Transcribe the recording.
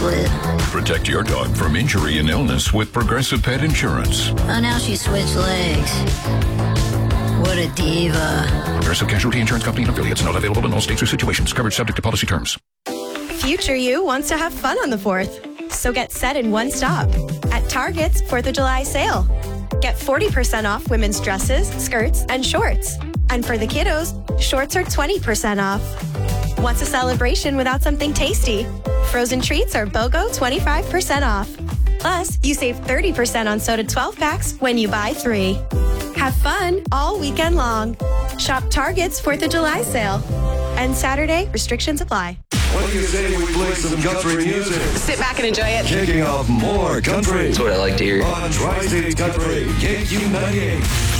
split. Protect your dog from injury and illness with Progressive Pet Insurance. Oh, now she switched legs. What a diva. Progressive Casualty Insurance Company and affiliates. Not available in all states or situations. Coverage subject to policy terms. Future you wants to have fun on the 4th. So get set in one stop. At Target's 4th of July sale. Get 40% off women's dresses, skirts, and shorts. And for the kiddos, shorts are 20% off. What's a celebration without something tasty? Frozen treats are BOGO 25% off. Plus, you save 30% on soda 12 packs when you buy 3. Have fun all weekend long. Shop Target's 4th of July sale. And Saturday, restrictions apply. What do you say we play some country music? Sit back and enjoy it. Kicking off more country. That's what I like to hear. On Tri-State Country, KQ98.